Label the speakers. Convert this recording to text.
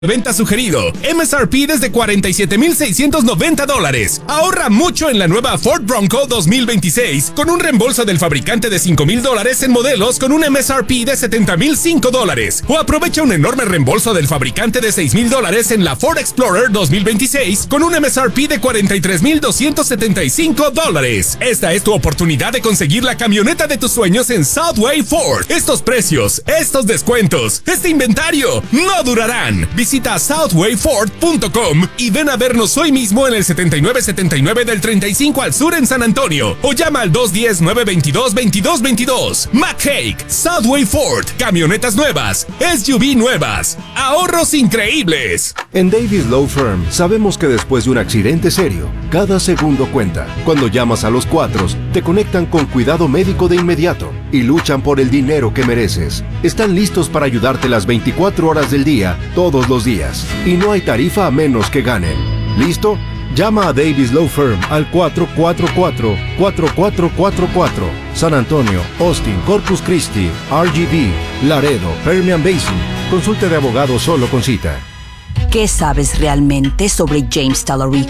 Speaker 1: Venta sugerido. MSRP desde $47,690. Ahorra mucho en la nueva Ford Bronco 2026 con un reembolso del fabricante de $5,000 en modelos con un MSRP de $70,005. O aprovecha un enorme reembolso del fabricante de $6,000 en la Ford Explorer 2026 con un MSRP de $43,275. Esta es tu oportunidad de conseguir la camioneta de tus sueños en Southway Ford. Estos precios, estos descuentos, este inventario no durarán. Visita southwayford.com y ven a vernos hoy mismo en el 7979 del 35 al sur en San Antonio o llama al 210-922-2222. McHake, Southway Ford, camionetas nuevas, SUV nuevas, ahorros increíbles.
Speaker 2: En Davis Law Firm sabemos que después de un accidente serio, cada segundo cuenta. Cuando llamas a los Cuatros, te conectan con cuidado médico de inmediato y luchan por el dinero que mereces. Están listos para ayudarte las 24 horas del día, todos los días. Y no hay tarifa a menos que ganen. ¿Listo? Llama a Davis Law Firm al 444-4444. San Antonio, Austin, Corpus Christi, RGV, Laredo, Permian Basin. Consulte de abogado solo con cita.
Speaker 3: ¿Qué sabes realmente sobre James Tallery?